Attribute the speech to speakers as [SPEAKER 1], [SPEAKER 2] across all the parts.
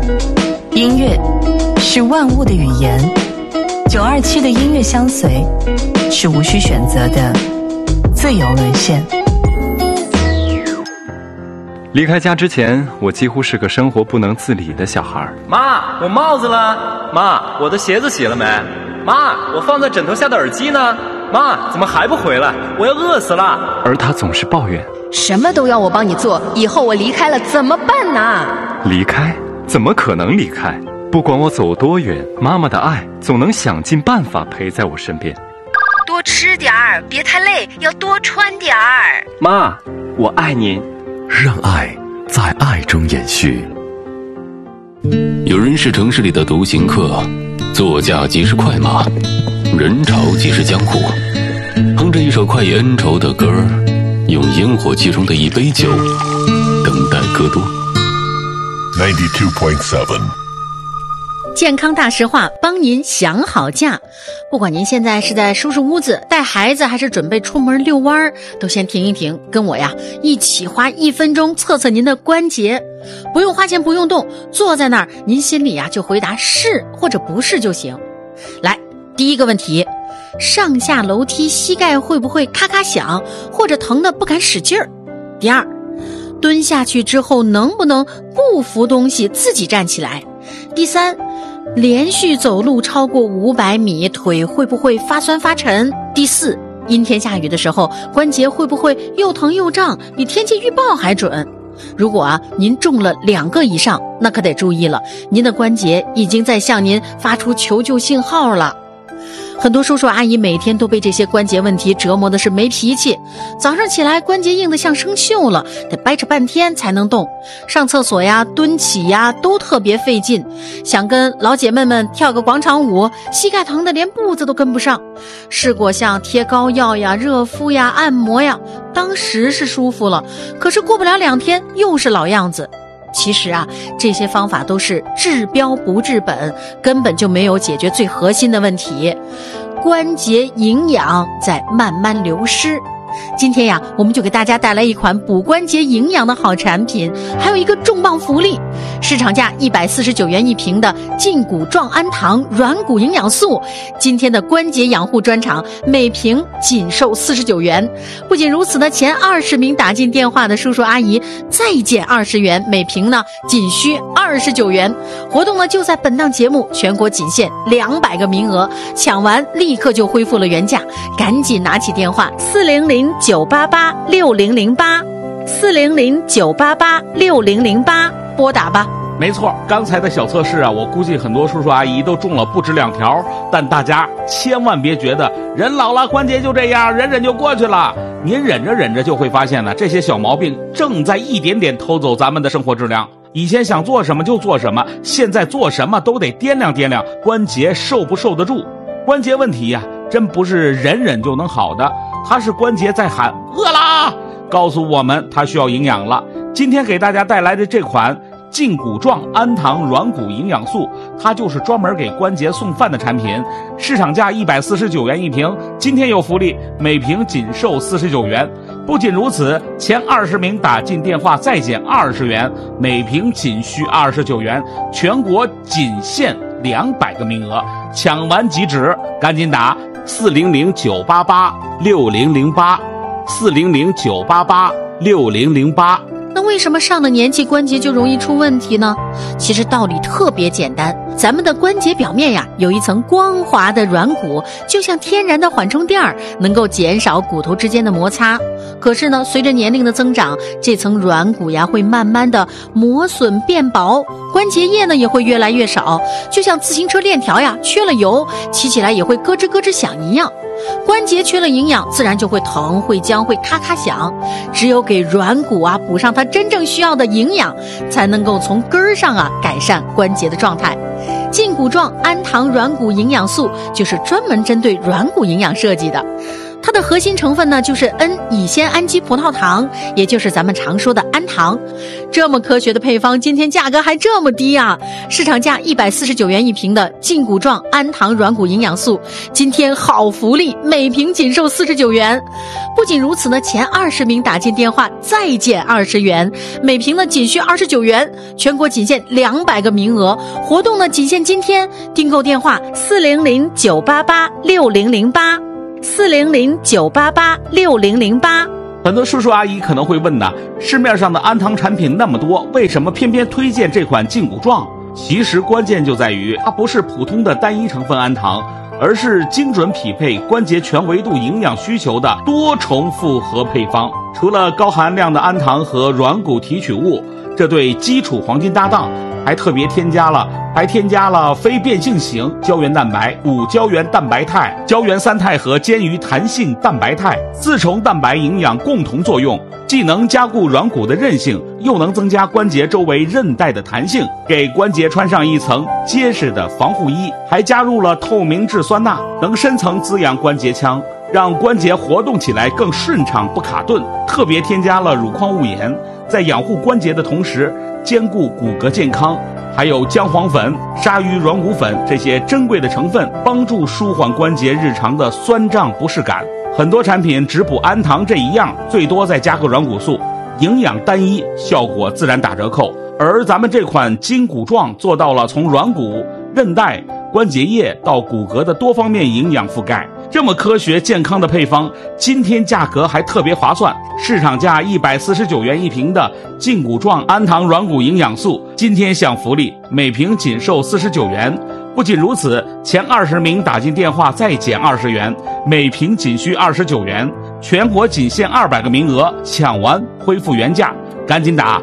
[SPEAKER 1] 音乐是万物的语言，927的音乐相随是无需选择的自由沦陷。
[SPEAKER 2] 离开家之前，我几乎是个生活不能自理的小孩。
[SPEAKER 3] 妈，我帽子了。妈，我的鞋子洗了没？妈，我放在枕头下的耳机呢？妈，怎么还不回来？我要饿死了。
[SPEAKER 2] 而他总是抱怨，
[SPEAKER 4] 什么都要我帮你做，以后我离开了怎么办呢？
[SPEAKER 2] 离开？怎么可能离开？不管我走多远，妈妈的爱总能想尽办法陪在我身边。
[SPEAKER 4] 多吃点儿，别太累，要多穿点儿。
[SPEAKER 3] 妈，我爱您。
[SPEAKER 5] 让爱在爱中延续。
[SPEAKER 6] 有人是城市里的独行客，座驾即是快马，人潮即是江湖。哼着一首快意恩仇的歌，用烟火气中的一杯酒，等待戈多。
[SPEAKER 7] 92.7
[SPEAKER 8] 健康大实话，帮您想好假。不管您现在是在收拾屋子、带孩子，还是准备出门遛弯，都先停一停，跟我呀一起花1分钟测测您的关节。不用花钱，不用动，坐在那儿，您心里呀就回答是或者不是就行。来，第一个问题，上下楼梯膝盖会不会咔咔响，或者疼得不敢使劲儿？第二，蹲下去之后能不能不扶东西自己站起来？第三，连续走路超过500米，腿会不会发酸发沉？第四，阴天下雨的时候，关节会不会又疼又胀，比天气预报还准？如果您中了2个以上，那可得注意了，您的关节已经在向您发出求救信号了。很多叔叔阿姨每天都被这些关节问题折磨的是没脾气，早上起来关节硬得像生锈了，得掰扯半天才能动，上厕所呀、蹲起呀都特别费劲，想跟老姐妹们跳个广场舞，膝盖疼得连步子都跟不上。试过像贴膏药呀、热敷呀、按摩呀，当时是舒服了，可是过不了2天又是老样子。其实这些方法都是治标不治本，根本就没有解决最核心的问题，关节营养在慢慢流失。今天我们就给大家带来一款补关节营养的好产品，还有一个重磅福利，市场价149元一瓶的胫骨状氨糖软骨营养素，今天的关节养护专场每瓶仅售49元。不仅如此呢，前20名打进电话的叔叔阿姨再减20元，每瓶呢仅需29元。活动呢就在本档节目，全国仅限200个名额，抢完立刻就恢复了原价，赶紧拿起电话400-988-6008，400-988-6008，拨打吧。
[SPEAKER 9] 没错，刚才的小测试我估计很多叔叔阿姨都中了不止2条，但大家千万别觉得人老了关节就这样，忍忍就过去了。您忍着忍着就会发现呢，这些小毛病正在一点点偷走咱们的生活质量。以前想做什么就做什么，现在做什么都得掂量掂量关节受不受得住。关节问题真不是忍忍就能好的，它是关节在喊饿啦，告诉我们它需要营养了。今天给大家带来的这款胫骨状氨糖软骨营养素，它就是专门给关节送饭的产品，市场价149元一瓶，今天有福利，每瓶仅售49元。不仅如此，前20名打进电话再减20元，每瓶仅需29元，全国仅限200个名额，抢完即止，赶紧打400-988-6008，400-988-6008。
[SPEAKER 8] 那为什么上了年纪关节就容易出问题呢？其实道理特别简单，咱们的关节表面有一层光滑的软骨，就像天然的缓冲垫，能够减少骨头之间的摩擦。可是呢，随着年龄的增长，这层软骨会慢慢的磨损变薄，关节液呢也会越来越少，就像自行车链条缺了油，骑起来也会咯吱咯吱响一样。关节缺了营养，自然就会疼、会僵、会咔咔响。只有给软骨补上它真正需要的营养，才能够从根儿上改善关节的状态。胫骨状氨糖软骨营养素就是专门针对软骨营养设计的。 它的核心成分呢就是 N 乙酰氨基葡萄糖，也就是咱们常说的氨糖。这么科学的配方，今天价格还这么低啊！市场价149元一瓶的胫骨状氨糖软骨营养素，今天好福利，每瓶仅售49元。不仅如此呢，前20名打进电话再减20元，每瓶呢仅需29元，全国仅限200个名额，活动呢仅限今天，订购电话400-988-6008，400-988-6008。
[SPEAKER 9] 很多叔叔阿姨可能会问呢，市面上的氨糖产品那么多，为什么偏偏推荐这款胫骨状？其实关键就在于它不是普通的单一成分氨糖，而是精准匹配关节全维度营养需求的多重复合配方。除了高含量的氨糖和软骨提取物，这对基础黄金搭档，还添加了非变性型胶原蛋白、5胶原蛋白肽、胶原三肽和坚于弹性蛋白肽，4重蛋白营养共同作用，既能加固软骨的韧性，又能增加关节周围韧带的弹性，给关节穿上一层结实的防护衣。还加入了透明质酸钠，能深层滋养关节腔，让关节活动起来更顺畅不卡顿。特别添加了乳矿物盐，在养护关节的同时兼顾骨骼健康。还有姜黄粉、鲨鱼软骨粉这些珍贵的成分，帮助舒缓关节日常的酸胀不适感。很多产品只补氨糖这一样，最多再加个软骨素，营养单一，效果自然打折扣。而咱们这款胫骨状做到了从软骨、韧带、关节液到骨骼的多方面营养覆盖。这么科学健康的配方，今天价格还特别划算，市场价149元一瓶的胫骨状氨糖软骨营养素，今天享福利，每瓶仅售49元。不仅如此，前20名打进电话再减20元，每瓶仅需29元，全国仅限200个名额，抢完恢复原价，赶紧打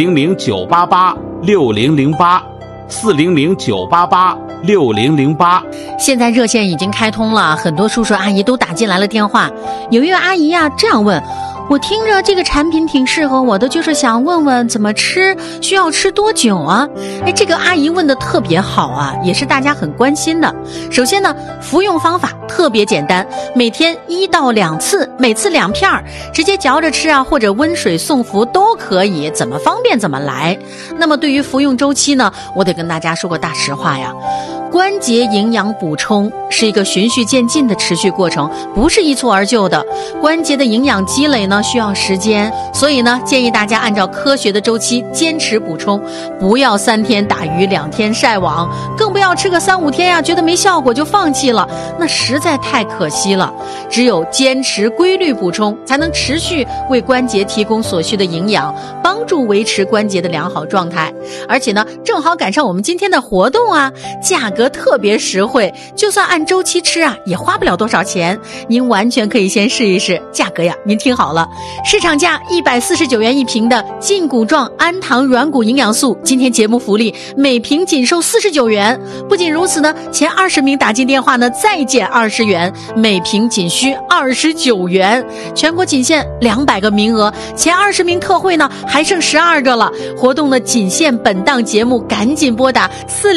[SPEAKER 9] 400-988-6008，400-988-6008。
[SPEAKER 8] 现在热线已经开通了，很多叔叔阿姨都打进来了电话。有一位阿姨这样问，我听着这个产品挺适合我的，就是想问问怎么吃，需要吃多久啊？这个阿姨问的特别好啊，也是大家很关心的。首先呢，服用方法特别简单，每天1到2次，每次2片，直接嚼着吃或者温水送服都可以，怎么方便怎么来。那么对于服用周期呢，我得跟大家说个大实话呀，关节营养补充是一个循序渐进的持续过程，不是一蹴而就的。关节的营养积累呢需要时间，所以呢建议大家按照科学的周期坚持补充，不要3天打鱼2天晒网，更不要吃个3-5天觉得没效果就放弃了，那实在太可惜了。只有坚持规律补充，才能持续为关节提供所需的营养，帮助维持关节的良好状态。而且呢正好赶上我们今天的活动价格特别实惠，就算按周期吃也花不了多少钱，您完全可以先试一试。价格您听好了，市场价149元一瓶的胫骨状氨糖软骨营养素，今天节目福利，每瓶仅售49元。不仅如此呢，前20名打进电话呢再减20元，每瓶仅需29元，全国仅限200个名额，前20名特惠呢还剩12个了。活动呢仅限本档节目，赶紧拨打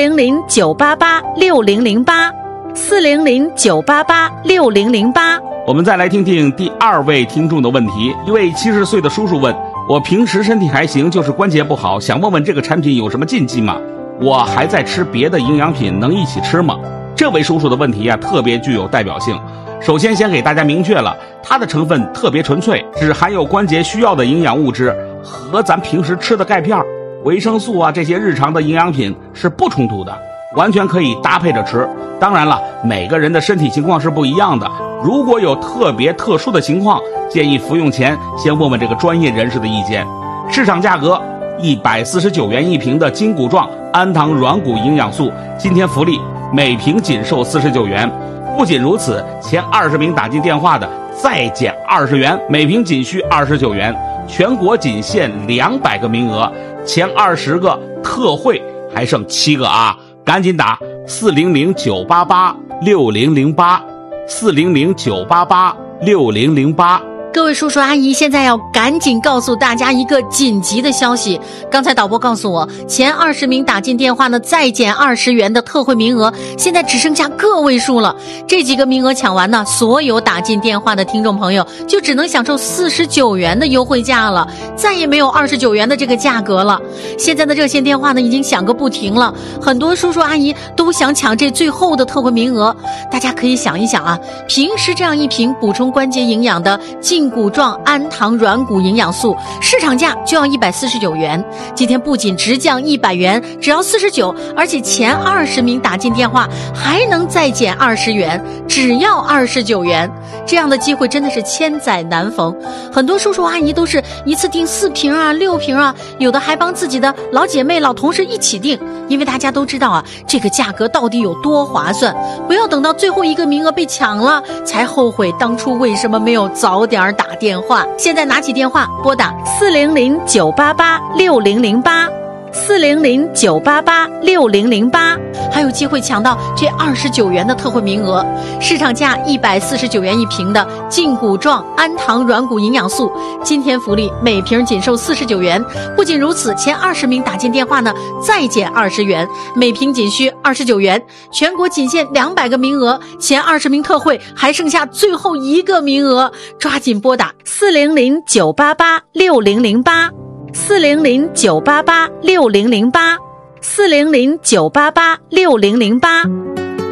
[SPEAKER 8] 400-988-6008，400-988-6008。
[SPEAKER 9] 我们再来听听第2位听众的问题。一位70岁的叔叔问，我平时身体还行，就是关节不好，想问问这个产品有什么禁忌吗？我还在吃别的营养品，能一起吃吗？这位叔叔的问题特别具有代表性。首先先给大家明确了，它的成分特别纯粹，只含有关节需要的营养物质，和咱平时吃的钙片、维生素这些日常的营养品是不冲突的，完全可以搭配着吃。当然了，每个人的身体情况是不一样的，如果有特殊的情况，建议服用前先问问这个专业人士的意见。市场价格149元一瓶的胫骨状氨糖软骨营养素，今天福利，每瓶仅售49元。不仅如此，前20名打进电话的再减20元，每瓶仅需29元，全国仅限200个名额，前20个特惠还剩7个赶紧打400-988-6008，400-988-6008。
[SPEAKER 8] 各位叔叔阿姨，现在要赶紧告诉大家一个紧急的消息。刚才导播告诉我，前20名打进电话呢，再减20元的特惠名额，现在只剩下个位数了。这几个名额抢完呢，所有打进电话的听众朋友就只能享受49元的优惠价了，再也没有29元的这个价格了。现在的热线电话呢，已经响个不停了，很多叔叔阿姨都想抢这最后的特惠名额。大家可以想一想啊，平时这样一瓶补充关节营养的胫骨状氨糖软骨营养素，市场价就要149元，今天不仅直降100元，只要49，而且前20名打进电话还能再减20元，只要29元。这样的机会真的是千载难逢，很多叔叔阿姨都是一次订4瓶啊、6瓶啊，有的还帮自己的老姐妹、老同事一起订，因为大家都知道啊，这个价格到底有多划算，不要等到最后一个名额被抢了才后悔当初为什么没有早点打电话。现在拿起电话拨打400-988-6008 400-988-6008，还有机会抢到这29元的特惠名额。市场价149元一瓶的胫骨状氨糖软骨营养素，今天福利每瓶仅售49元。不仅如此，前20名打进电话呢，再减20元，每瓶仅需29元。全国仅限200个名额，前20名特惠还剩下最后一个名额，抓紧拨打400-988-6008 400-988-6008 400-988-6008。